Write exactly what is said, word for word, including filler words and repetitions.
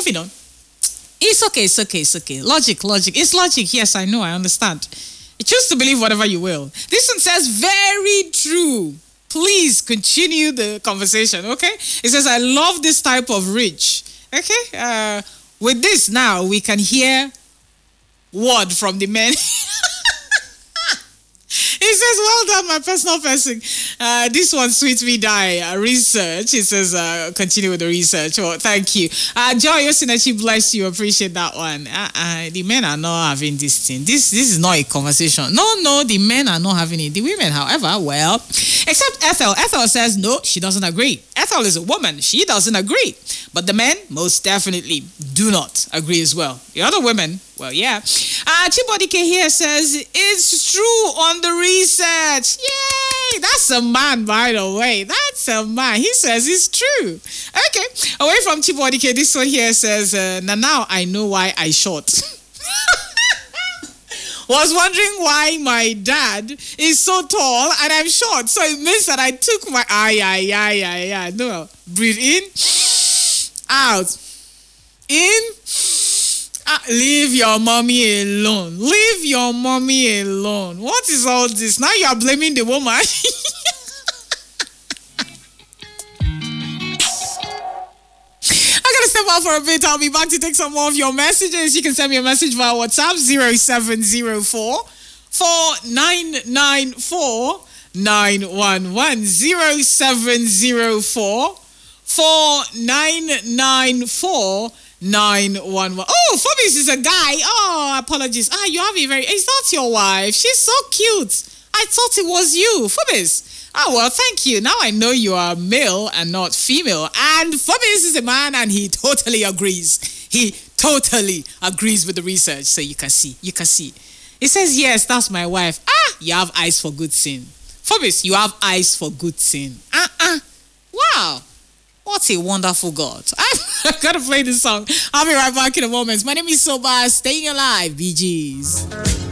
moving on. It's okay, it's okay, it's okay. Logic, logic. It's logic. Yes, I know, I understand. You choose to believe whatever you will. This one says, very true. Please continue the conversation, okay? It says, I love this type of rich. Okay? Uh, with this now, we can hear word from the men. He says, well done, my personal person. Uh, this one, sweet me die. Uh, research. He says, uh, continue with the research. Oh, thank you. Uh, Joy Osinachi, bless you. Appreciate that one. Uh, uh, the men are not having this thing. This this is not a conversation. No, no, the men are not having it. The women, however, well, except Ethel. Ethel says, no, she doesn't agree. Ethel is a woman. She doesn't agree. But the men most definitely do not agree as well. The other women, well, yeah. Uh, Chibodike here says, it's true on the research. Yay! That's a man, by the way. That's a man. He says it's true. Okay. Away from Chibodike, this one here says, uh, now, now I know why I shot. Was wondering why my dad is so tall and I'm short. So it means that I took my... Ay, ay, ay, ay, ay. No. Breathe in. Out. In. Ah, leave your mommy alone. Leave your mommy alone. What is all this? Now you are blaming the woman. I gotta step out for a bit. I'll be back to take some more of your messages. You can send me a message via WhatsApp zero seven zero four, four nine nine four, nine one one zero seven zero four, four nine nine four. nine one one. Oh, Phobis is a guy. Oh, apologies. Ah, you have a very... Is that your wife? She's so cute. I thought it was you. Phobis. Oh, well, thank you. Now I know you are male and not female. And Phobis is a man and he totally agrees. He totally agrees with the research. So you can see. You can see. He says, yes, that's my wife. Ah, you have eyes for good sin. Phobis, you have eyes for good sin. Uh-uh. Wow. What a wonderful God. I've got to play this song. I'll be right back in a moment. My name is Soba. Staying alive, B Gs.